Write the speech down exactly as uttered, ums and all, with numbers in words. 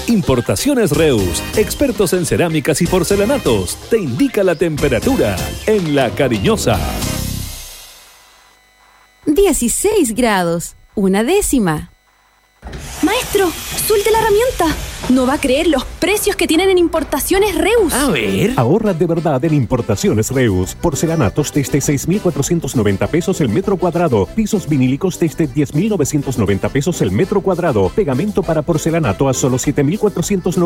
Importaciones Reus, expertos en cerámicas y porcelanatos, te indica la temperatura en La Cariñosa. dieciséis grados, una décima. Maestro, suelte la herramienta. No va a creer los precios que tienen en Importaciones Reus. A ver. Ahorra de verdad en Importaciones Reus. Porcelanatos desde seis mil cuatrocientos noventa pesos el metro cuadrado. Pisos vinílicos desde diez mil novecientos noventa pesos el metro cuadrado. Pegamento para porcelanato a solo siete mil cuatrocientos noventa.